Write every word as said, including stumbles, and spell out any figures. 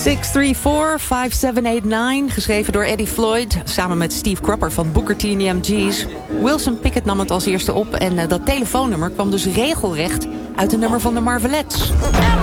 zes drie vier vijf zeven acht negen, geschreven door Eddie Floyd... samen met Steve Cropper van Booker T en de M G's. Wilson Pickett nam het als eerste op... en uh, dat telefoonnummer kwam dus regelrecht uit een nummer van de Marvelettes.